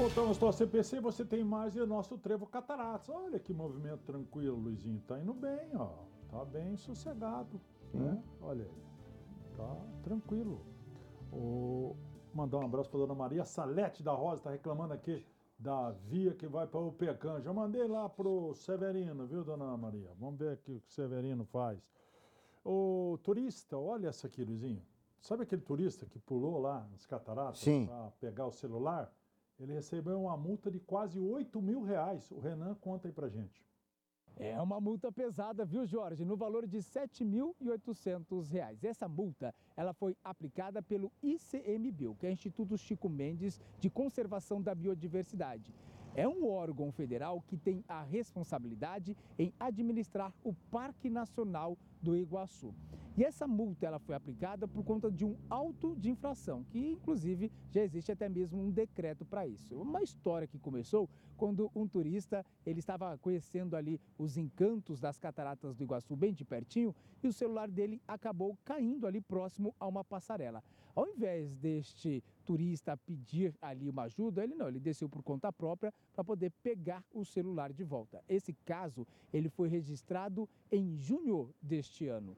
Voltamos ao CPC, você tem mais e o nosso Trevo Cataratas. Olha que movimento tranquilo, Luizinho. Tá indo bem, ó. Tá bem sossegado, né? Olha aí. Tá tranquilo. Mandar um abraço pra Dona Maria Salete da Rosa, tá reclamando aqui da via que vai para o Pecan. Já mandei lá pro Severino, viu, Dona Maria? Vamos ver aqui o que o Severino faz. O turista, olha essa aqui, Luizinho. Sabe aquele turista que pulou lá nas cataratas para pegar o celular? Ele recebeu uma multa de quase R$ 8.000. O Renan conta aí pra gente. É uma multa pesada, viu, Jorge? No valor de R$ 7.800. Essa multa, ela foi aplicada pelo ICMBio, que é o Instituto Chico Mendes de Conservação da Biodiversidade. É um órgão federal que tem a responsabilidade em administrar o Parque Nacional do Iguaçu. E essa multa ela foi aplicada por conta de um auto de infração, que inclusive já existe até mesmo um decreto para isso. Uma história que começou quando um turista ele estava conhecendo ali os encantos das cataratas do Iguaçu bem de pertinho e o celular dele acabou caindo ali próximo a uma passarela. Ao invés deste turista pedir ali uma ajuda, ele desceu por conta própria para poder pegar o celular de volta. Esse caso, ele foi registrado em junho deste ano.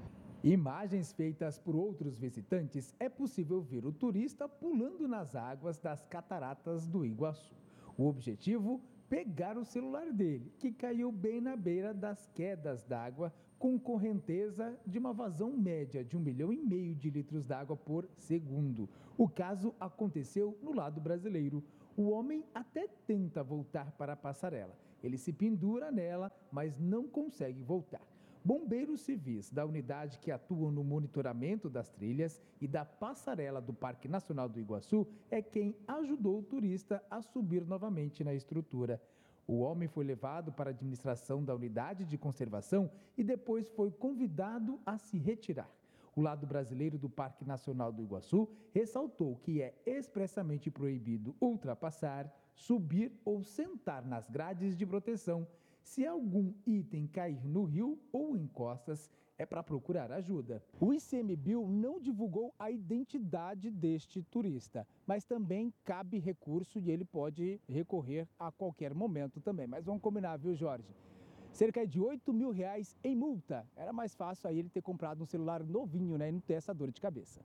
Imagens feitas por outros visitantes, é possível ver o turista pulando nas águas das cataratas do Iguaçu. O objetivo? Pegar o celular dele, que caiu bem na beira das quedas d'água, com correnteza de uma vazão média de 1,5 milhão de litros d'água por segundo. O caso aconteceu no lado brasileiro. O homem até tenta voltar para a passarela. Ele se pendura nela, mas não consegue voltar. Bombeiros civis da unidade que atuam no monitoramento das trilhas e da passarela do Parque Nacional do Iguaçu é quem ajudou o turista a subir novamente na estrutura. O homem foi levado para a administração da unidade de conservação e depois foi convidado a se retirar. O lado brasileiro do Parque Nacional do Iguaçu ressaltou que é expressamente proibido ultrapassar, subir ou sentar nas grades de proteção. Se algum item cair no rio ou em costas, é para procurar ajuda. O ICMBio não divulgou a identidade deste turista, mas também cabe recurso e ele pode recorrer a qualquer momento também. Mas vamos combinar, viu, Jorge? Cerca de R$ 8.000 em multa. Era mais fácil aí ele ter comprado um celular novinho, né, e não ter essa dor de cabeça.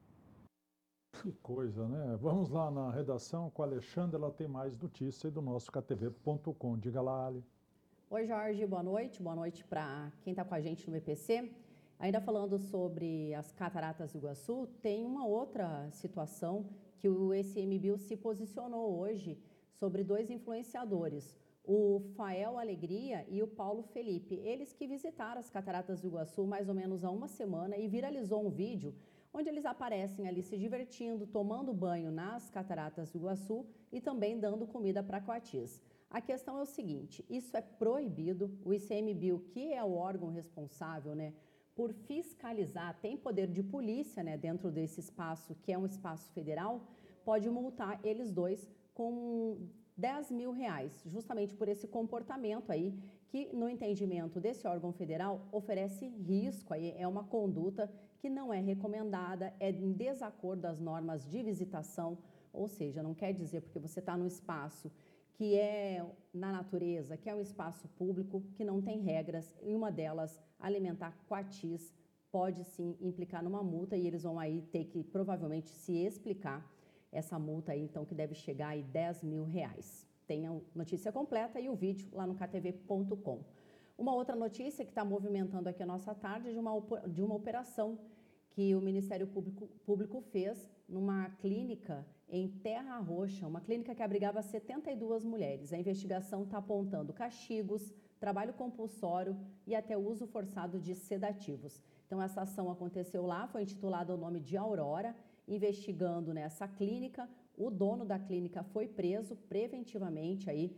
Que coisa, né? Vamos lá na redação com a Alexandra, ela tem mais notícias do nosso ktv.com. Diga lá, Ali. Oi, Jorge, boa noite para quem está com a gente no EPC. Ainda falando sobre as cataratas do Iguaçu, tem uma outra situação que o ICMBio se posicionou hoje sobre dois influenciadores, o Fael Alegria e o Paulo Felipe. Eles que visitaram as cataratas do Iguaçu mais ou menos há uma semana e viralizou um vídeo onde eles aparecem ali se divertindo, tomando banho nas cataratas do Iguaçu e também dando comida para coatis. A questão é o seguinte, isso é proibido, o ICMBio, que é o órgão responsável, né, por fiscalizar, tem poder de polícia, né, dentro desse espaço, que é um espaço federal, pode multar eles dois com R$ 10.000, justamente por esse comportamento aí, que no entendimento desse órgão federal oferece risco, aí é uma conduta que não é recomendada, é em desacordo às normas de visitação, ou seja, não quer dizer porque você está no espaço que é na natureza, que é um espaço público, que não tem regras, e uma delas, alimentar coatis, pode sim implicar numa multa e eles vão aí ter que provavelmente se explicar essa multa aí, então, que deve chegar aí R$ 10.000. Tem a notícia completa e o vídeo lá no ktv.com. Uma outra notícia que está movimentando aqui a nossa tarde é de uma operação que o Ministério Público fez numa clínica em Terra Roxa, uma clínica que abrigava 72 mulheres. A investigação está apontando castigos, trabalho compulsório e até uso forçado de sedativos. Então, essa ação aconteceu lá, foi intitulada ao nome de Aurora, investigando nessa clínica. O dono da clínica foi preso preventivamente aí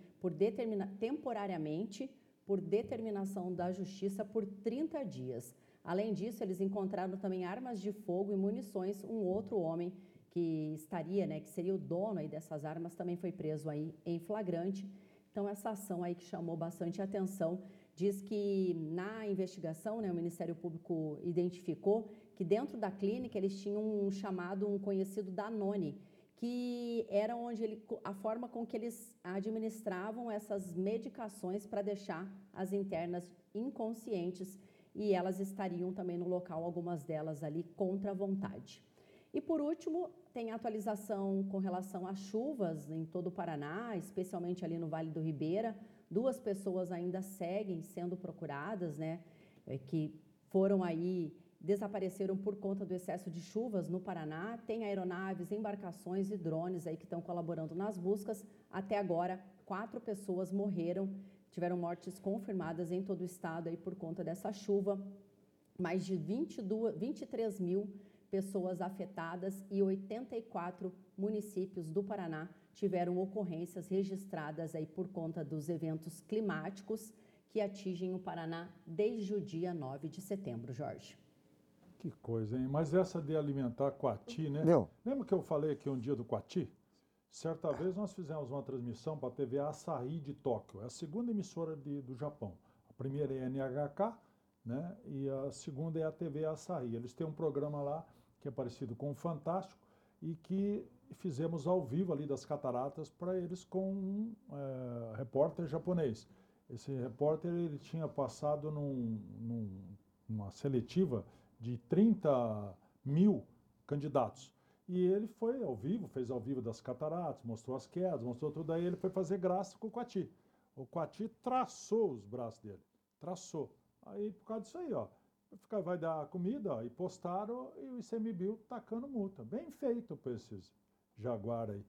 temporariamente por determinação da Justiça por 30 dias. Além disso, eles encontraram também armas de fogo e munições. Um outro homem que seria o dono aí dessas armas, também foi preso aí em flagrante. Então, essa ação aí que chamou bastante atenção, diz que na investigação, né, o Ministério Público identificou que dentro da clínica eles tinham um conhecido Danone, que era a forma com que eles administravam essas medicações para deixar as internas inconscientes, e elas estariam também no local, algumas delas ali contra a vontade. E por último, tem atualização com relação às chuvas em todo o Paraná, especialmente ali no Vale do Ribeira. 2 pessoas ainda seguem sendo procuradas, né, que foram aí, desapareceram por conta do excesso de chuvas no Paraná. Tem aeronaves, embarcações e drones aí que estão colaborando nas buscas. Até agora, 4 pessoas morreram, tiveram mortes confirmadas em todo o estado aí por conta dessa chuva. Mais de 23 mil pessoas afetadas e 84 municípios do Paraná tiveram ocorrências registradas aí por conta dos eventos climáticos que atingem o Paraná desde o dia 9 de setembro, Jorge. Que coisa, hein? Mas essa de alimentar coati, né? Lembra que eu falei aqui um dia do coati? Certa vez nós fizemos uma transmissão para a TV Asahi de Tóquio. É a segunda emissora do Japão. A primeira é a NHK, né? E a segunda é a TV Asahi. Eles têm um programa lá que é parecido com o Fantástico e que fizemos ao vivo ali das cataratas para eles com um repórter japonês. Esse repórter ele tinha passado numa seletiva de 30 mil candidatos. E ele foi ao vivo, fez ao vivo das cataratas, mostrou as quedas, mostrou tudo. Aí ele foi fazer graça com o coati. O coati traçou os braços dele, traçou. Aí por causa disso aí, ó, vai dar comida, ó, e postaram e o ICMBio tacando multa. Bem feito para esses jaguar aí.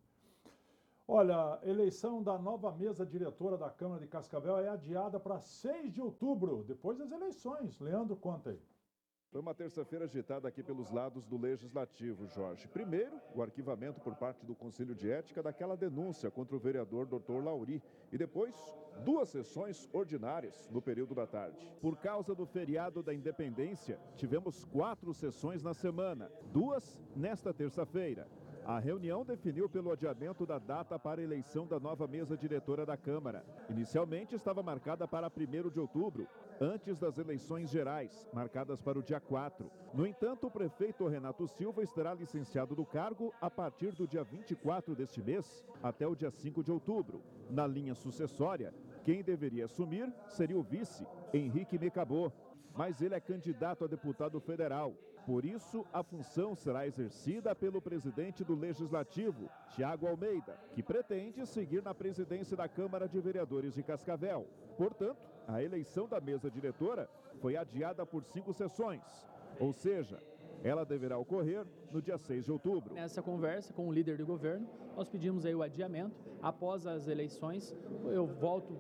Olha, eleição da nova mesa diretora da Câmara de Cascavel é adiada para 6 de outubro, depois das eleições. Leandro, conta aí. Foi uma terça-feira agitada aqui pelos lados do Legislativo, Jorge. Primeiro, o arquivamento por parte do Conselho de Ética daquela denúncia contra o vereador Dr. Lauri. E depois, 2 sessões ordinárias no período da tarde. Por causa do feriado da Independência, tivemos 4 sessões na semana, 2 nesta terça-feira. A reunião definiu pelo adiamento da data para a eleição da nova mesa diretora da Câmara. Inicialmente estava marcada para 1º de outubro, antes das eleições gerais, marcadas para o dia 4. No entanto, o prefeito Renato Silva estará licenciado do cargo a partir do dia 24 deste mês até o dia 5 de outubro. Na linha sucessória, quem deveria assumir seria o vice, Henrique Mecabô, mas ele é candidato a deputado federal. Por isso, a função será exercida pelo presidente do Legislativo, Tiago Almeida, que pretende seguir na presidência da Câmara de Vereadores de Cascavel. Portanto, a eleição da mesa diretora foi adiada por 5 sessões, ou seja, ela deverá ocorrer no dia 6 de outubro. Nessa conversa com o líder do governo, nós pedimos aí o adiamento. Após as eleições, eu volto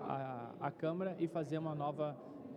à Câmara e fazer uma nova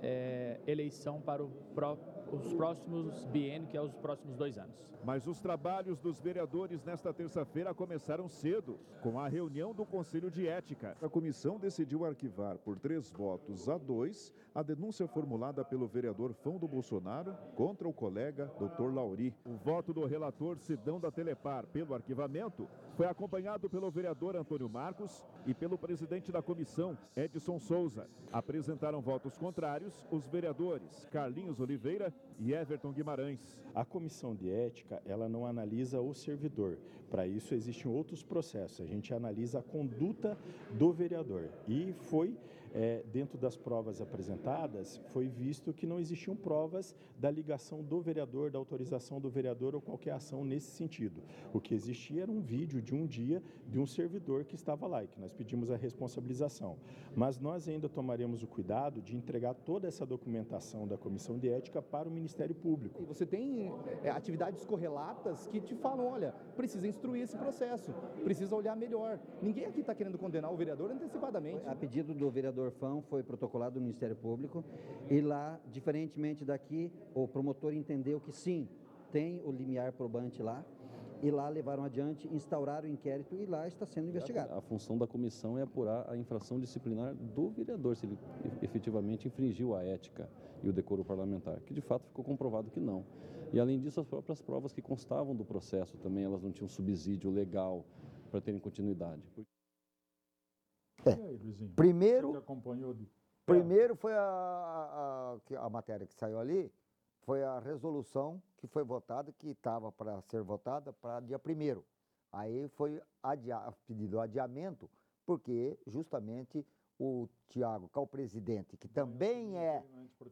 eleição para os próximos biênios, que é os próximos 2 anos. Mas os trabalhos dos vereadores nesta terça-feira começaram cedo, com a reunião do Conselho de Ética. A comissão decidiu arquivar por 3 votos a 2 a denúncia formulada pelo vereador Fão do Bolsonaro contra o colega Dr. Lauri. O voto do relator Sidão da Telepar pelo arquivamento foi acompanhado pelo vereador Antônio Marcos e pelo presidente da comissão, Edson Souza. Apresentaram votos contrários os vereadores Carlinhos Oliveira e Everton Guimarães. A comissão de ética, ela não analisa o servidor. Para isso existem outros processos. A gente analisa a conduta do vereador. E foi, dentro das provas apresentadas, foi visto que não existiam provas da ligação do vereador, da autorização do vereador ou qualquer ação nesse sentido. O que existia era um vídeo de um dia de um servidor que estava lá e que nós pedimos a responsabilização. Mas nós ainda tomaremos o cuidado de entregar toda essa documentação da comissão de ética para o Ministério Público. E você tem atividades correlatas que te falam, olha, precisa instruir esse processo, precisa olhar melhor. Ninguém aqui está querendo condenar o vereador antecipadamente. A pedido do vereador Fão foi protocolado no Ministério Público e lá, diferentemente daqui, o promotor entendeu que sim, tem o limiar probante lá. E lá levaram adiante, instauraram o inquérito e lá está sendo investigado. A função da comissão é apurar a infração disciplinar do vereador, se ele efetivamente infringiu a ética e o decoro parlamentar, que de fato ficou comprovado que não. E além disso, as próprias provas que constavam do processo também, elas não tinham subsídio legal para terem continuidade. E aí, Luizinho? Primeiro, Você que acompanhou primeiro foi a matéria que saiu ali, foi a resolução que foi votada, que estava para ser votada para dia 1º. Aí foi pedido adiamento, porque justamente o Tiago, que é o presidente, que também é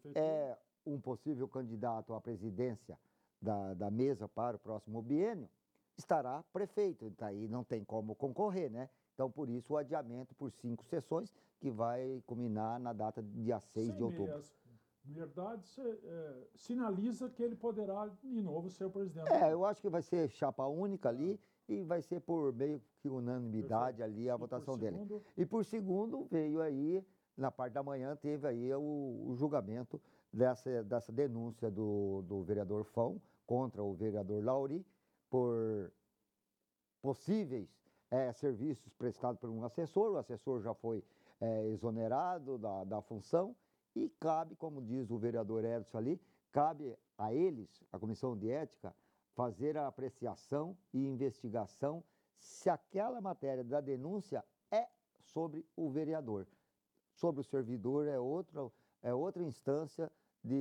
um possível candidato à presidência da mesa para o próximo biênio, estará prefeito. Então, aí não tem como concorrer, né? Então, por isso, o adiamento por 5 sessões, que vai culminar na data de dia 6 de outubro. Verdade, sinaliza que ele poderá de novo ser o presidente. Eu acho que vai ser chapa única ali e vai ser por meio que unanimidade ali a votação dele. E por segundo veio aí, na parte da manhã, teve aí o julgamento dessa denúncia do vereador Fão contra o vereador Lauri por possíveis serviços prestados por um assessor. O assessor já foi exonerado da função. E cabe, como diz o vereador Edson ali, cabe a eles, a Comissão de Ética, fazer a apreciação e investigação se aquela matéria da denúncia é sobre o vereador. Sobre o servidor é outra instância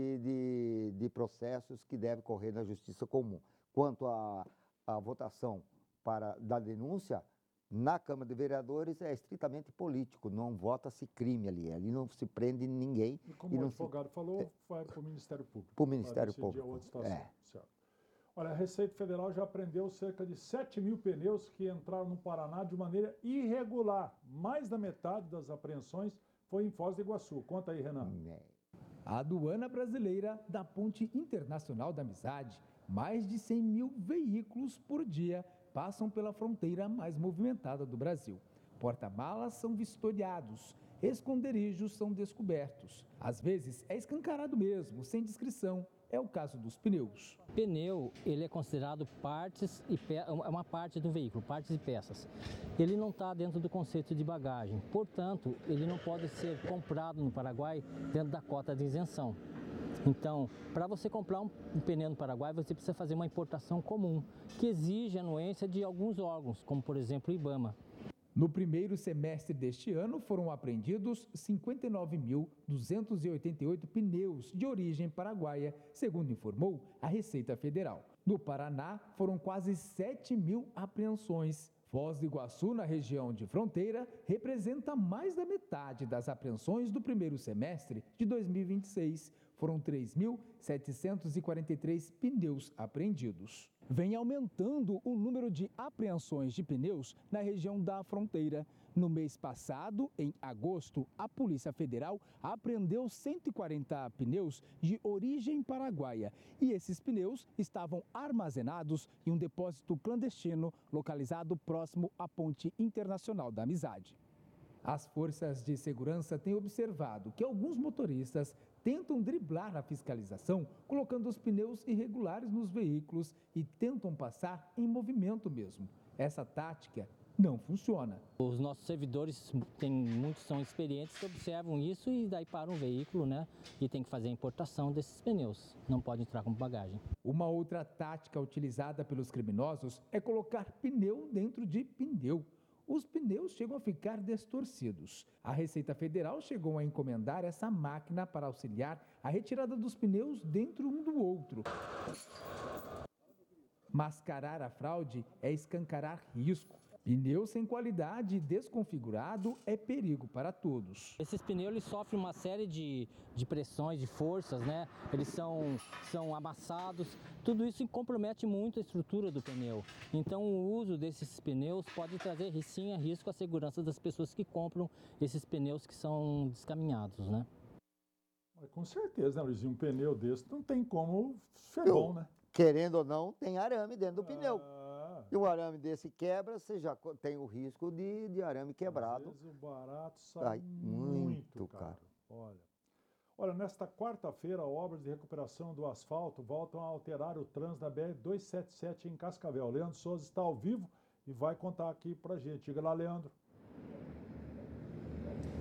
de processos que deve correr na Justiça Comum. Quanto à votação da denúncia, na Câmara de Vereadores é estritamente político, não vota-se crime ali não se prende ninguém. E como o advogado falou, vai para o Ministério Público. Para o Ministério Público. Certo. Olha, a Receita Federal já apreendeu cerca de 7 mil pneus que entraram no Paraná de maneira irregular. Mais da metade das apreensões foi em Foz do Iguaçu. Conta aí, Renan. A aduana brasileira da Ponte Internacional da Amizade, mais de 100 mil veículos por dia passam pela fronteira mais movimentada do Brasil. Porta-malas são vistoriados, esconderijos são descobertos. Às vezes é escancarado mesmo, sem descrição. É o caso dos pneus. Pneu, ele é considerado uma parte do veículo, partes e peças. Ele não está dentro do conceito de bagagem, portanto, ele não pode ser comprado no Paraguai dentro da cota de isenção. Então, para você comprar um pneu no Paraguai, você precisa fazer uma importação comum, que exige anuência de alguns órgãos, como por exemplo o IBAMA. No primeiro semestre deste ano, foram apreendidos 59.288 pneus de origem paraguaia, segundo informou a Receita Federal. No Paraná, foram quase 7 mil apreensões. Foz do Iguaçu, na região de fronteira, representa mais da metade das apreensões do primeiro semestre de 2026. Foram 3.743 pneus apreendidos. Vem aumentando o número de apreensões de pneus na região da fronteira. No mês passado, em agosto, a Polícia Federal apreendeu 140 pneus de origem paraguaia. E esses pneus estavam armazenados em um depósito clandestino localizado próximo à Ponte Internacional da Amizade. As forças de segurança têm observado que alguns motoristas tentam driblar a fiscalização, colocando os pneus irregulares nos veículos e tentam passar em movimento mesmo. Essa tática não funciona. Os nossos servidores, muitos são experientes, que observam isso e daí param o veículo, né? E tem que fazer a importação desses pneus. Não pode entrar como bagagem. Uma outra tática utilizada pelos criminosos é colocar pneu dentro de pneu. Os pneus chegam a ficar distorcidos. A Receita Federal chegou a encomendar essa máquina para auxiliar a retirada dos pneus dentro um do outro. Mascarar a fraude é escancarar risco. Pneu sem qualidade e desconfigurado é perigo para todos. Esses pneus eles sofrem uma série de pressões, de forças, né? Eles são amassados. Tudo isso compromete muito a estrutura do pneu. Então o uso desses pneus pode trazer sim risco à segurança das pessoas que compram esses pneus que são descaminhados, né? Com certeza, né, Luizinho? Um pneu desse não tem como ser bom, né? Querendo ou não, tem arame dentro do pneu. E um arame desse quebra, você já tem o risco de arame quebrado. Às vezes o barato sai muito caro. Olha, nesta quarta-feira, obras de recuperação do asfalto voltam a alterar o trânsito da BR-277 em Cascavel. Leandro Souza está ao vivo e vai contar aqui pra gente. Diga lá, Leandro.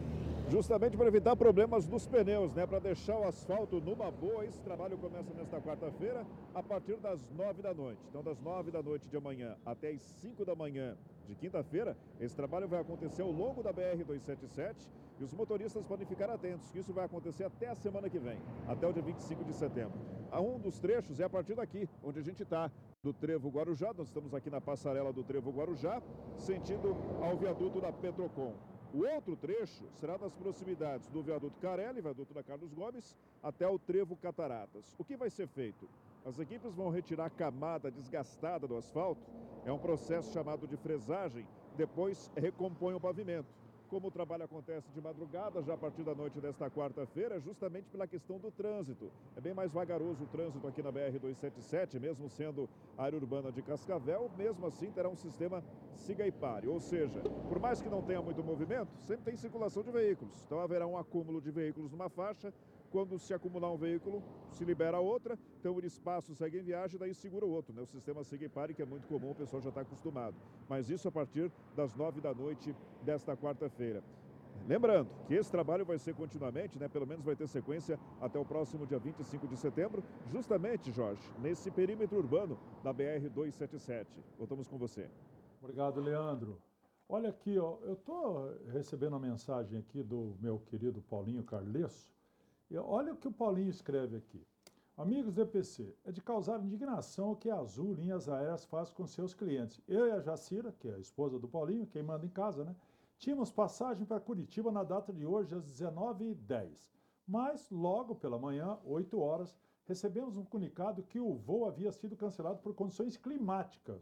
Justamente para evitar problemas dos pneus, né? Para deixar o asfalto numa boa. Esse trabalho começa nesta quarta-feira, a partir das 9 da noite. Então, das 9 da noite de amanhã até as 5 da manhã de quinta-feira, esse trabalho vai acontecer ao longo da BR-277 e os motoristas podem ficar atentos, que isso vai acontecer até a semana que vem, até o dia 25 de setembro. Um dos trechos é a partir daqui, onde a gente está, do Trevo Guarujá. Nós estamos aqui na passarela do Trevo Guarujá, sentido ao viaduto da Petrocom. O outro trecho será das proximidades do viaduto Carelli, viaduto da Carlos Gomes, até o Trevo Cataratas. O que vai ser feito? As equipes vão retirar a camada desgastada do asfalto, é um processo chamado de fresagem, depois recompõe o pavimento. Como o trabalho acontece de madrugada, já a partir da noite desta quarta-feira, justamente pela questão do trânsito. É bem mais vagaroso o trânsito aqui na BR-277, mesmo sendo a área urbana de Cascavel, mesmo assim terá um sistema siga e pare. Ou seja, por mais que não tenha muito movimento, sempre tem circulação de veículos. Então haverá um acúmulo de veículos numa faixa. Quando se acumular um veículo, se libera outra, então o espaço segue em viagem, daí segura o outro, né? O sistema siga e pare, que é muito comum, o pessoal já está acostumado. Mas isso a partir das 9 da noite desta quarta-feira. Lembrando que esse trabalho vai ser continuamente, né? Pelo menos vai ter sequência até o próximo dia 25 de setembro, justamente, Jorge, nesse perímetro urbano da BR-277. Voltamos com você. Obrigado, Leandro. Olha aqui, ó, eu estou recebendo uma mensagem aqui do meu querido Paulinho Carlesso. E olha o que o Paulinho escreve aqui. Amigos do EPC, é de causar indignação o que a Azul Linhas Aéreas faz com seus clientes. Eu e a Jacira, que é a esposa do Paulinho, quem manda em casa, né? Tínhamos passagem para Curitiba na data de hoje, às 19h10. Mas, logo pela manhã, 8 horas, recebemos um comunicado que o voo havia sido cancelado por condições climáticas.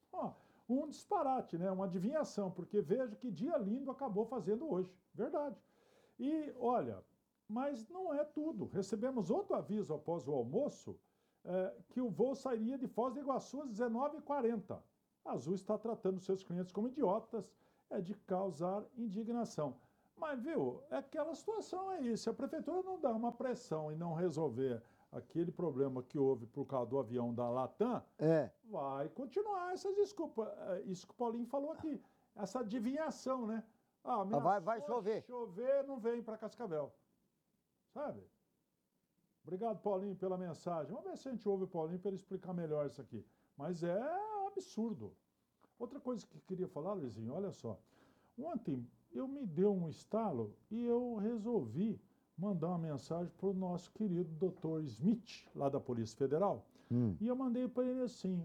Um disparate, né? Uma adivinhação, porque veja que dia lindo acabou fazendo hoje. Verdade. E, olha... Mas não é tudo. Recebemos outro aviso após o almoço que o voo sairia de Foz do Iguaçu às 19h40. A Azul está tratando seus clientes como idiotas, é de causar indignação. Mas, viu, aquela situação é isso. Se a prefeitura não dá uma pressão e não resolver aquele problema que houve por causa do avião da Latam, vai continuar essas desculpas. Isso que o Paulinho falou aqui. Essa adivinhação, né? Vai chover. Chover, não vem para Cascavel. Sabe? Obrigado, Paulinho, pela mensagem. Vamos ver se a gente ouve o Paulinho para ele explicar melhor isso aqui. Mas é um absurdo. Outra coisa que eu queria falar, Luizinho, olha só. Ontem eu me deu um estalo e eu resolvi mandar uma mensagem para o nosso querido Dr. Smith, lá da Polícia Federal. E eu mandei para ele assim,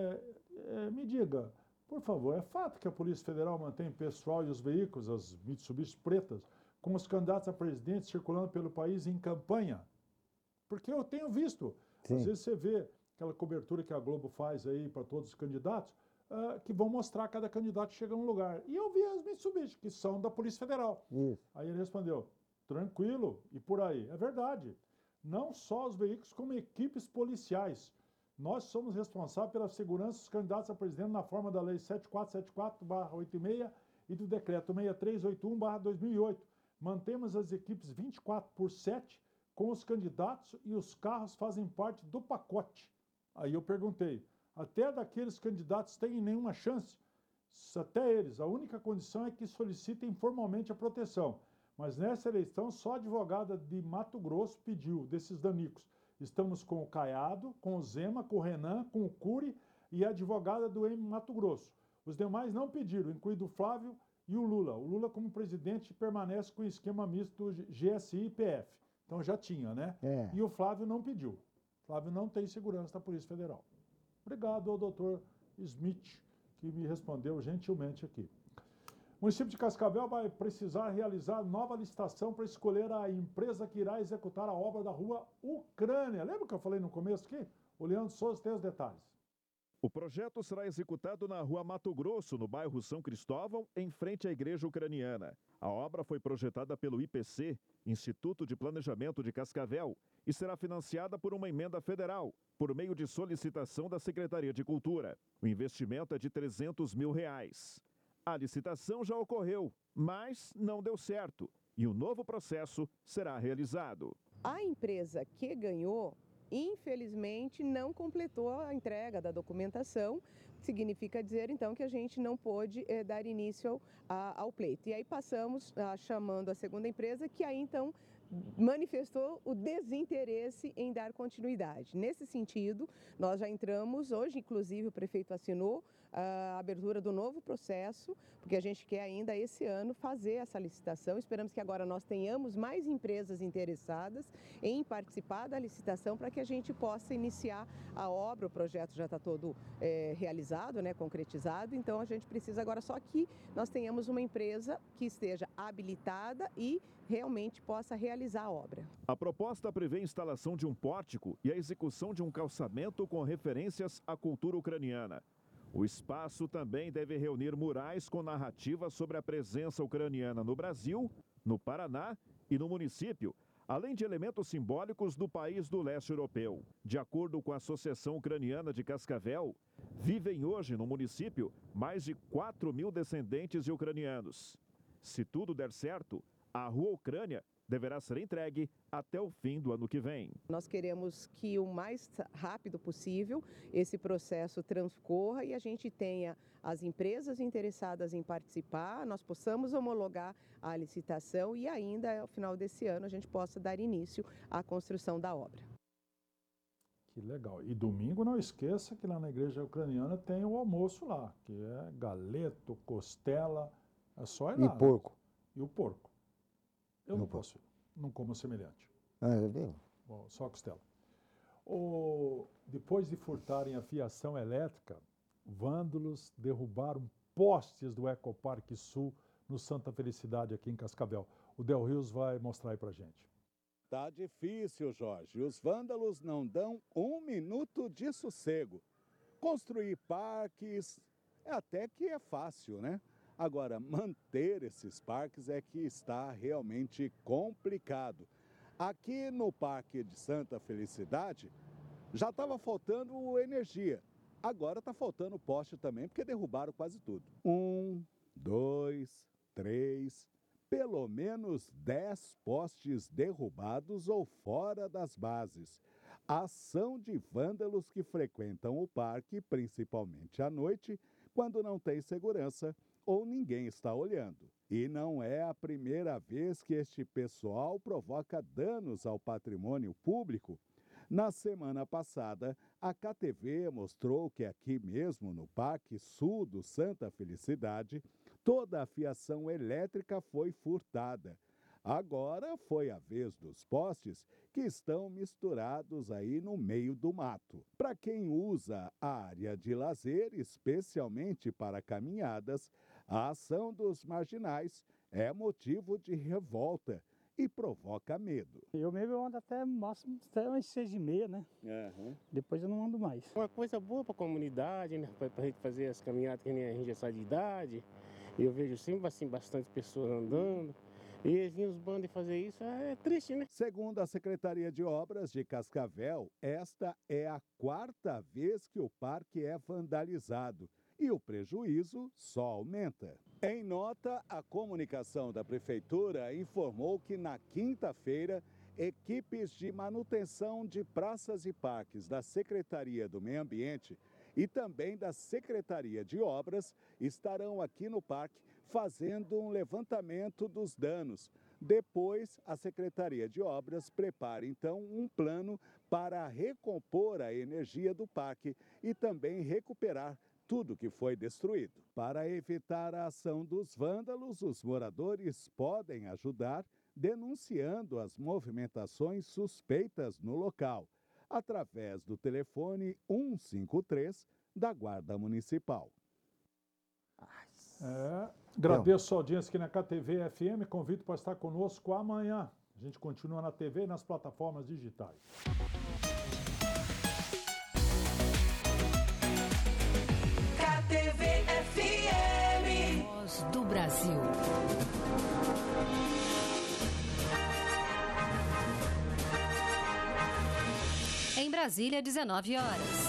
me diga, por favor, é fato que a Polícia Federal mantém o pessoal e os veículos, as Mitsubishi pretas, com os candidatos a presidente circulando pelo país em campanha? Porque eu tenho visto, às vezes você vê aquela cobertura que a Globo faz aí para todos os candidatos, que vão mostrar cada candidato que chega num lugar. E eu vi as Mitsubishi, que são da Polícia Federal. Aí ele respondeu, tranquilo, e por aí. É verdade. Não só os veículos, como equipes policiais. Nós somos responsáveis pela segurança dos candidatos a presidente na forma da Lei 7474/86 e do Decreto 6381/2008. Mantemos as equipes 24/7 com os candidatos e os carros fazem parte do pacote. Aí eu perguntei, até daqueles candidatos têm nenhuma chance? Até eles, a única condição é que solicitem formalmente a proteção. Mas nessa eleição só a advogada de Mato Grosso pediu, desses danicos. Estamos com o Caiado, com o Zema, com o Renan, com o Cury e a advogada do M Mato Grosso. Os demais não pediram, incluindo o Flávio e o Lula. O Lula, como presidente, permanece com o esquema misto GSI e PF. Então já tinha, né? E o Flávio não pediu. O Flávio não tem segurança da Polícia Federal. Obrigado ao doutor Smith, que me respondeu gentilmente aqui. O município de Cascavel vai precisar realizar nova licitação para escolher a empresa que irá executar a obra da rua Ucrânia. Lembra que eu falei no começo aqui? O Leandro Souza tem os detalhes. O projeto será executado na rua Mato Grosso, no bairro São Cristóvão, em frente à igreja ucraniana. A obra foi projetada pelo IPC, Instituto de Planejamento de Cascavel, e será financiada por uma emenda federal, por meio de solicitação da Secretaria de Cultura. O investimento é de R$300 mil. A licitação já ocorreu, mas não deu certo, e o novo processo será realizado. A empresa que ganhou infelizmente, não completou a entrega da documentação. Significa dizer, então, que a gente não pôde dar início ao pleito. E aí passamos chamando a segunda empresa, que aí, então, manifestou o desinteresse em dar continuidade. Nesse sentido, nós já entramos, hoje, inclusive, o prefeito assinou a abertura do novo processo, porque a gente quer ainda esse ano fazer essa licitação. Esperamos que agora nós tenhamos mais empresas interessadas em participar da licitação para que a gente possa iniciar a obra. O projeto já está todo realizado, né, concretizado, então a gente precisa agora só que nós tenhamos uma empresa que esteja habilitada e realmente possa realizar a obra. A proposta prevê a instalação de um pórtico e a execução de um calçamento com referências à cultura ucraniana. O espaço também deve reunir murais com narrativas sobre a presença ucraniana no Brasil, no Paraná e no município, além de elementos simbólicos do país do leste europeu. De acordo com a Associação Ucraniana de Cascavel, vivem hoje no município mais de 4.000 descendentes de ucranianos. Se tudo der certo, a Rua Ucrânia deverá ser entregue até o fim do ano que vem. Nós queremos que o mais rápido possível esse processo transcorra e a gente tenha as empresas interessadas em participar, nós possamos homologar a licitação e ainda ao final desse ano a gente possa dar início à construção da obra. Que legal. E domingo não esqueça que lá na igreja ucraniana tem o almoço lá, que é galeto, costela, é só ir lá. E porco. E o porco. Eu não posso ir, não como semelhante. Viu? Bom, só costela. Depois de furtarem a fiação elétrica, vândalos derrubaram postes do Ecoparque Sul no Santa Felicidade, aqui em Cascavel. O Del Rios vai mostrar aí pra gente. Tá difícil, Jorge. Os vândalos não dão um minuto de sossego. Construir parques até que é fácil, né? Agora, manter esses parques é que está realmente complicado. Aqui no Parque de Santa Felicidade já estava faltando energia. Agora está faltando poste também, porque derrubaram quase tudo. 1, 2, 3, pelo menos 10 postes derrubados ou fora das bases. Ação de vândalos que frequentam o parque, principalmente à noite, quando não tem segurança ou ninguém está olhando. E não é a primeira vez que este pessoal provoca danos ao patrimônio público. Na semana passada, a KTV mostrou que aqui mesmo no Parque Sul do Santa Felicidade, toda a fiação elétrica foi furtada. Agora foi a vez dos postes que estão misturados aí no meio do mato. Para quem usa a área de lazer, especialmente para caminhadas, a ação dos marginais é motivo de revolta e provoca medo. Eu mesmo ando até máximo até umas 6h30, né? Depois eu não ando mais. Uma coisa boa para a comunidade, né? Para a gente fazer as caminhadas que nem a gente já sai de idade. Eu vejo sempre assim, bastante pessoas andando. E vir os bandos fazer isso é triste, né? Segundo a Secretaria de Obras de Cascavel, esta é a 4ª vez que o parque é vandalizado. E o prejuízo só aumenta. Em nota, a comunicação da Prefeitura informou que na quinta-feira, equipes de manutenção de praças e parques da Secretaria do Meio Ambiente e também da Secretaria de Obras estarão aqui no parque fazendo um levantamento dos danos. Depois, a Secretaria de Obras prepara, então, um plano para recompor a energia do parque e também recuperar tudo que foi destruído. Para evitar a ação dos vândalos, os moradores podem ajudar denunciando as movimentações suspeitas no local, através do telefone 153 da Guarda Municipal. Agradeço a audiência aqui na KTV FM, convido para estar conosco amanhã. A gente continua na TV e nas plataformas digitais. KTV FM. Voz do Brasil. Em Brasília, 19 horas.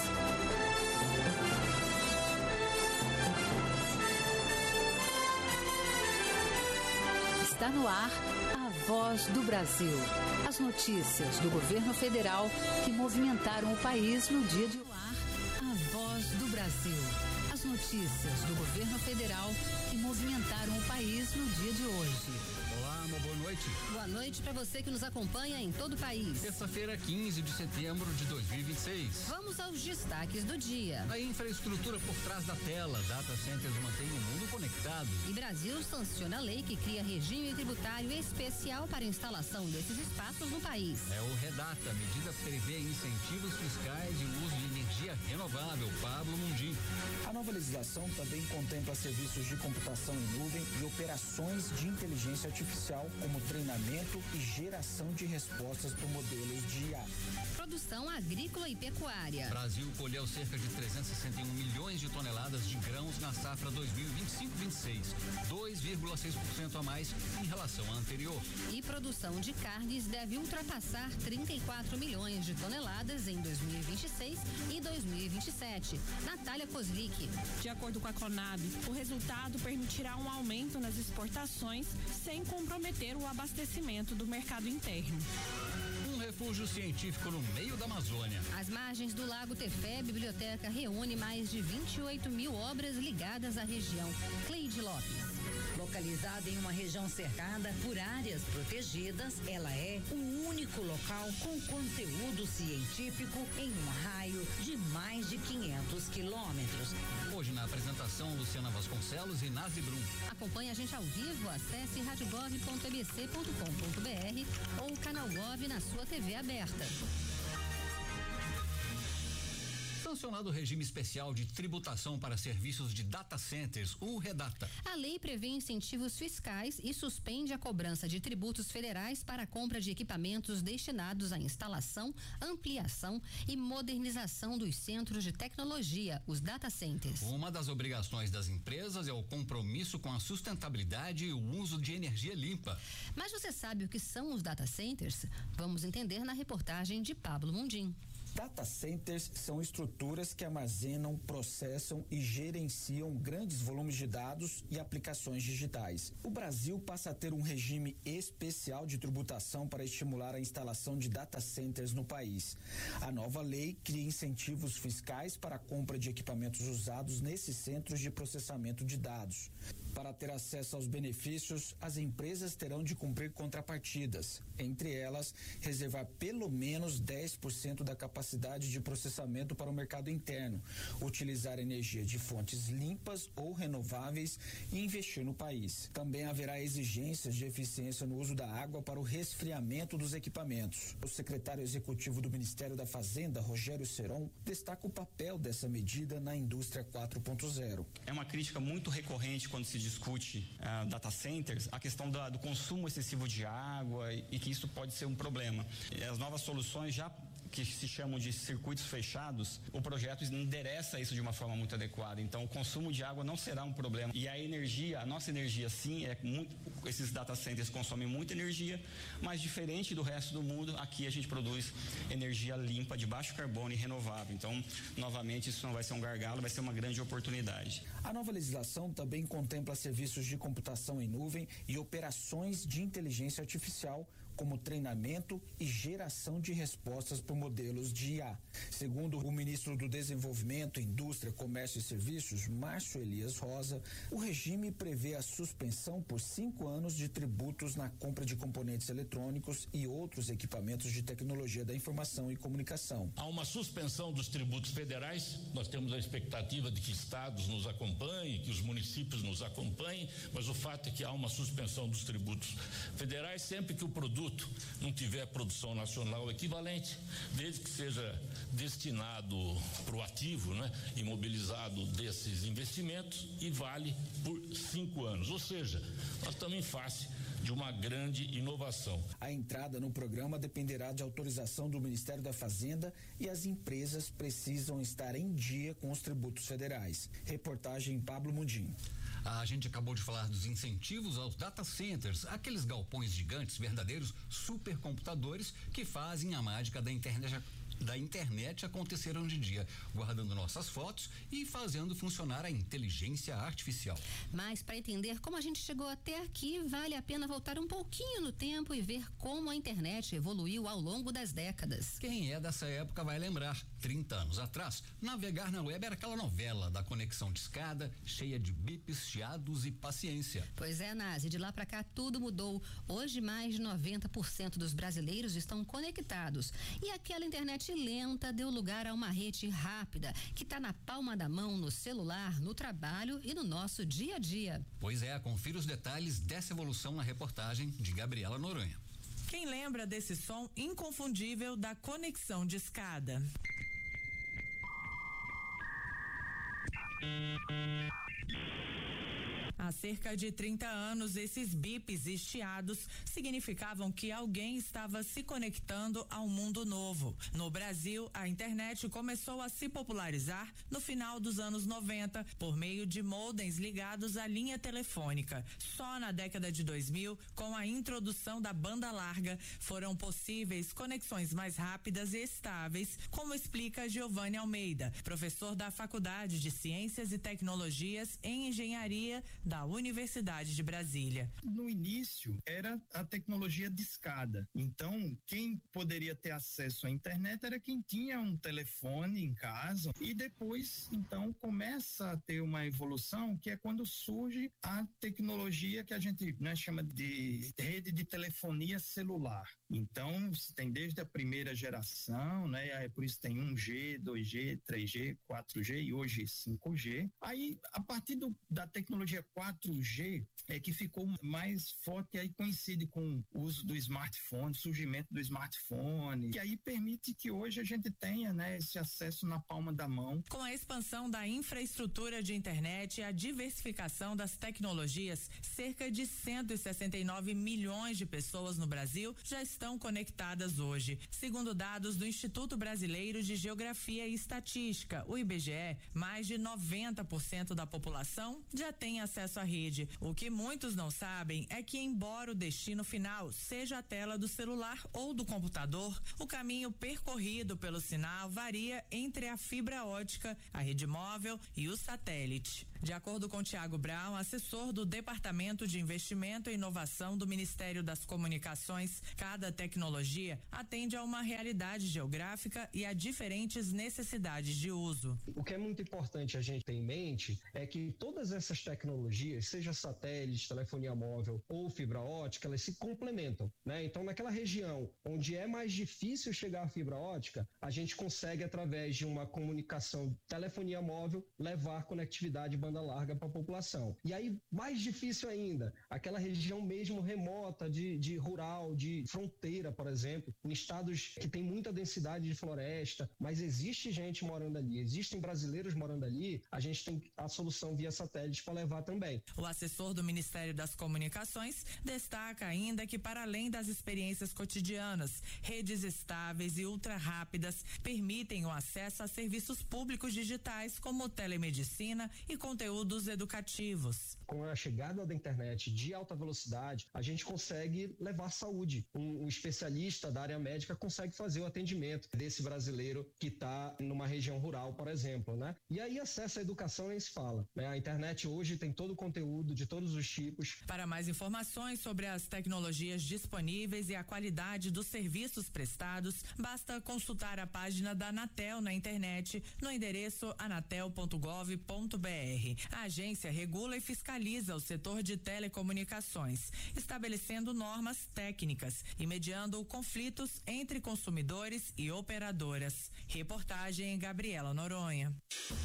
Está no ar a Voz do Brasil. As notícias do governo federal que movimentaram o país no dia de hoje. A Voz do Brasil. As notícias do governo federal que movimentaram o país no dia de hoje. Olá, uma boa noite. Boa noite para você que nos acompanha em todo o país. Terça-feira, 15 de setembro de 2026. Vamos aos destaques do dia. A infraestrutura por trás da tela, data centers mantém o mundo conectado. E Brasil sanciona a lei que cria regime tributário especial para a instalação desses espaços no país. É o Redata, a medida prevê incentivos fiscais e o uso de energia renovável. Pablo Mundim. A nova legislação também contempla serviços de computação em nuvem e operações de inteligência artificial, como treinamento e geração de respostas por modelos de IA. Produção agrícola e pecuária. Brasil colheu cerca de 361 milhões de toneladas de grãos na safra 2025-26, 2,6% a mais em relação à anterior. E produção de carnes deve ultrapassar 34 milhões de toneladas em 2026 e 2027. Natália Kozlik. De acordo com a Conab, o resultado permitirá um aumento nas exportações sem comprometer o abastecimento do mercado interno. Um refúgio científico no meio da Amazônia. Às margens do Lago Tefé, a biblioteca reúne mais de 28 mil obras ligadas à região. Cleide Lopes. Localizada em uma região cercada por áreas protegidas, ela é o único local com conteúdo científico em um raio de mais de 500 quilômetros. Hoje na apresentação, Luciana Vasconcelos e Nazi Brum. Acompanhe a gente ao vivo, acesse radiogov.ebc.com.br ou Canal Gov na sua TV aberta. Sancionado o regime especial de tributação para serviços de data centers, o Redata. A lei prevê incentivos fiscais e suspende a cobrança de tributos federais para a compra de equipamentos destinados à instalação, ampliação e modernização dos centros de tecnologia, os data centers. Uma das obrigações das empresas é o compromisso com a sustentabilidade e o uso de energia limpa. Mas você sabe o que são os data centers? Vamos entender na reportagem de Pablo Mundim. Data centers são estruturas que armazenam, processam e gerenciam grandes volumes de dados e aplicações digitais. O Brasil passa a ter um regime especial de tributação para estimular a instalação de data centers no país. A nova lei cria incentivos fiscais para a compra de equipamentos usados nesses centros de processamento de dados. Para ter acesso aos benefícios, as empresas terão de cumprir contrapartidas, entre elas, reservar pelo menos 10% da capacidade de processamento para o mercado interno, utilizar energia de fontes limpas ou renováveis e investir no país. Também haverá exigências de eficiência no uso da água para o resfriamento dos equipamentos. O secretário executivo do Ministério da Fazenda, Rogério Seron, destaca o papel dessa medida na indústria 4.0. É uma crítica muito recorrente quando se discute data centers, a questão do consumo excessivo de água e que isso pode ser um problema. As novas soluções já que se chamam de circuitos fechados, o projeto endereça isso de uma forma muito adequada. Então, o consumo de água não será um problema. E a energia, a nossa energia, sim, esses data centers consomem muita energia, mas diferente do resto do mundo, aqui a gente produz energia limpa, de baixo carbono e renovável. Então, novamente, isso não vai ser um gargalo, vai ser uma grande oportunidade. A nova legislação também contempla serviços de computação em nuvem e operações de inteligência artificial, como treinamento e geração de respostas por modelos de IA. Segundo o ministro do Desenvolvimento, Indústria, Comércio e Serviços, Márcio Elias Rosa, o regime prevê a suspensão por 5 anos de tributos na compra de componentes eletrônicos e outros equipamentos de tecnologia da informação e comunicação. Há uma suspensão dos tributos federais, nós temos a expectativa de que estados nos acompanhem, que os municípios nos acompanhem, mas o fato é que há uma suspensão dos tributos federais sempre que o produto não tiver produção nacional equivalente, desde que seja destinado para o ativo, né, imobilizado desses investimentos, e vale por 5 anos. Ou seja, nós estamos em face de uma grande inovação. A entrada no programa dependerá de autorização do Ministério da Fazenda e as empresas precisam estar em dia com os tributos federais. Reportagem Pablo Mundim. A gente acabou de falar dos incentivos aos data centers, aqueles galpões gigantes, verdadeiros supercomputadores que fazem a mágica da da internet aconteceram de dia, guardando nossas fotos e fazendo funcionar a inteligência artificial. Mas para entender como a gente chegou até aqui, vale a pena voltar um pouquinho no tempo e ver como a internet evoluiu ao longo das décadas. Quem é dessa época vai lembrar, 30 anos atrás, navegar na web era aquela novela da conexão discada, cheia de bips, chiados e paciência. Pois é, Nazi, de lá para cá tudo mudou. Hoje mais de 90% dos brasileiros estão conectados e aquela internet lenta deu lugar a uma rede rápida que está na palma da mão, no celular, no trabalho e no nosso dia a dia. Pois é, confira os detalhes dessa evolução na reportagem de Gabriela Noronha. Quem lembra desse som inconfundível da conexão de escada? Há cerca de 30 anos, esses bips e chiados significavam que alguém estava se conectando ao mundo novo. No Brasil, a internet começou a se popularizar no final dos anos 90 por meio de modems ligados à linha telefônica. Só na década de 2000, com a introdução da banda larga, foram possíveis conexões mais rápidas e estáveis, como explica Giovanni Almeida, professor da Faculdade de Ciências e Tecnologias em Engenharia da Universidade de Brasília. No início era a tecnologia discada, então quem poderia ter acesso à internet era quem tinha um telefone em casa, e depois então começa a ter uma evolução que é quando surge a tecnologia que a gente chama de rede de telefonia celular. Então tem desde a primeira geração, por isso tem 1G, 2G, 3G, 4G e hoje 5G. Aí a partir da tecnologia 4G é que ficou mais forte, e aí coincide com o uso do smartphone, surgimento do smartphone, que aí permite que hoje a gente tenha esse acesso na palma da mão. Com a expansão da infraestrutura de internet e a diversificação das tecnologias, cerca de 169 milhões de pessoas no Brasil já estão conectadas hoje. Segundo dados do Instituto Brasileiro de Geografia e Estatística, o IBGE, mais de 90% da população já tem acesso à rede. O que muitos não sabem é que, embora o destino final seja a tela do celular ou do computador, o caminho percorrido pelo sinal varia entre a fibra ótica, a rede móvel e o satélite. De acordo com Tiago Brown, assessor do Departamento de Investimento e Inovação do Ministério das Comunicações, cada tecnologia atende a uma realidade geográfica e a diferentes necessidades de uso. O que é muito importante a gente ter em mente é que todas essas tecnologias, seja satélite, telefonia móvel ou fibra ótica, elas se complementam, Então, naquela região onde é mais difícil chegar à fibra ótica, a gente consegue, através de uma comunicação telefonia móvel, levar conectividade banda larga para a população. E aí, mais difícil ainda, aquela região mesmo remota de rural, de fronteira, por exemplo, em estados que tem muita densidade de floresta, mas existe gente morando ali, existem brasileiros morando ali, a gente tem a solução via satélite para levar também. O assessor do Ministério das Comunicações destaca ainda que, para além das experiências cotidianas, redes estáveis e ultra rápidas permitem o acesso a serviços públicos digitais como telemedicina e conteúdos educativos. Com a chegada da internet de alta velocidade, a gente consegue levar saúde. Um especialista da área médica consegue fazer o atendimento desse brasileiro que está numa região rural, por exemplo, E aí acesso à educação nem se fala, A internet hoje tem todo o conteúdo de todos os tipos. Para mais informações sobre as tecnologias disponíveis e a qualidade dos serviços prestados, basta consultar a página da Anatel na internet no endereço anatel.gov.br. A agência regula e fiscaliza o setor de telecomunicações, estabelecendo normas técnicas e mediando conflitos entre consumidores e operadoras. Reportagem Gabriela Noronha.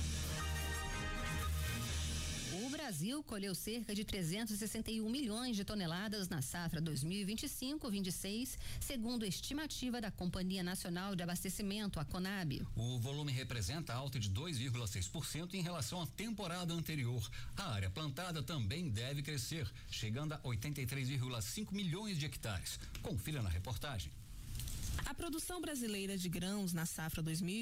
O Brasil colheu cerca de 361 milhões de toneladas na safra 2025-26, segundo a estimativa da Companhia Nacional de Abastecimento, a Conab. O volume representa alta de 2,6% em relação à temporada anterior. A área plantada também deve crescer, chegando a 83,5 milhões de hectares. Confira na reportagem. A produção brasileira de grãos na safra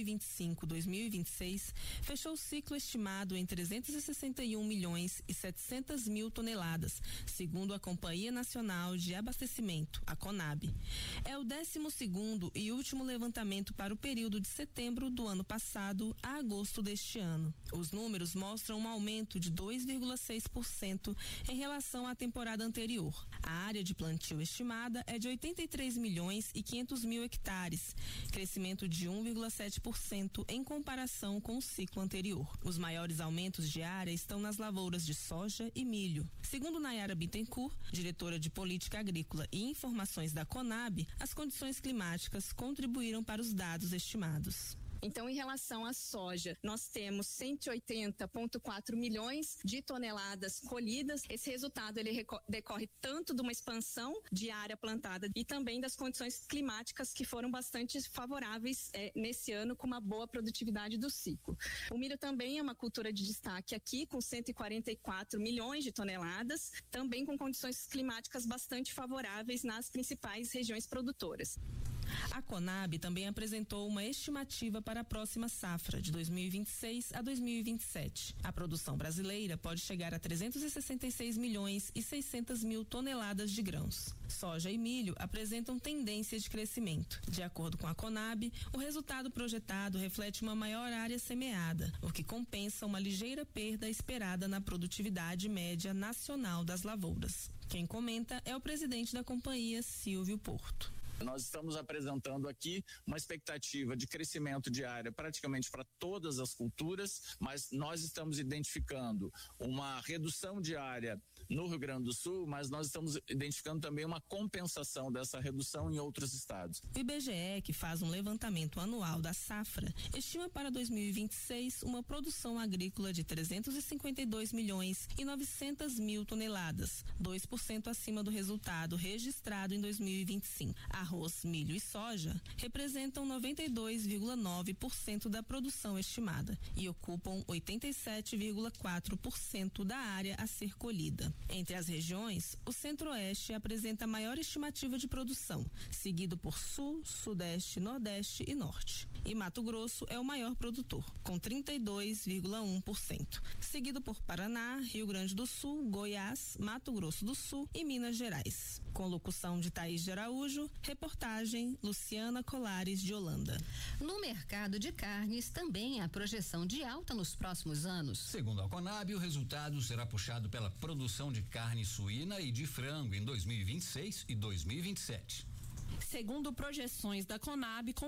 2025-2026 fechou o ciclo estimado em 361 milhões e 700 mil toneladas, segundo a Companhia Nacional de Abastecimento, a CONAB. É o 12º e último levantamento para o período de setembro do ano passado a agosto deste ano. Os números mostram um aumento de 2,6% em relação à temporada anterior. A área de plantio estimada é de 83 milhões e 500 mil hectares, crescimento de 1,7% em comparação com o ciclo anterior. Os maiores aumentos de área estão nas lavouras de soja e milho. Segundo Nayara Bittencourt, diretora de Política Agrícola e Informações da CONAB, as condições climáticas contribuíram para os dados estimados. Então, em relação à soja, nós temos 180,4 milhões de toneladas colhidas. Esse resultado ele decorre tanto de uma expansão de área plantada e também das condições climáticas que foram bastante favoráveis nesse ano, com uma boa produtividade do ciclo. O milho também é uma cultura de destaque aqui, com 144 milhões de toneladas, também com condições climáticas bastante favoráveis nas principais regiões produtoras. A CONAB também apresentou uma estimativa para a próxima safra, de 2026 a 2027. A produção brasileira pode chegar a 366 milhões e 600 mil toneladas de grãos. Soja e milho apresentam tendência de crescimento. De acordo com a CONAB, o resultado projetado reflete uma maior área semeada, o que compensa uma ligeira perda esperada na produtividade média nacional das lavouras. Quem comenta é o presidente da companhia, Silvio Porto. Nós estamos apresentando aqui uma expectativa de crescimento de área praticamente para todas as culturas, mas nós estamos identificando uma redução de área no Rio Grande do Sul, mas nós estamos identificando também uma compensação dessa redução em outros estados. O IBGE, que faz um levantamento anual da safra, estima para 2026 uma produção agrícola de 352 milhões e 900 mil toneladas, 2% acima do resultado registrado em 2025. Arroz, milho e soja representam 92,9% da produção estimada e ocupam 87,4% da área a ser colhida. Entre as regiões, o Centro-Oeste apresenta a maior estimativa de produção, seguido por Sul, Sudeste, Nordeste e Norte. E Mato Grosso é o maior produtor, com 32,1%, seguido por Paraná, Rio Grande do Sul, Goiás, Mato Grosso do Sul e Minas Gerais. Com locução de Thaís de Araújo, reportagem Luciana Colares de Holanda. No mercado de carnes também há projeção de alta nos próximos anos. Segundo a CONAB, o resultado será puxado pela produção de carne suína e de frango em 2026 e 2027. Segundo projeções da CONAB,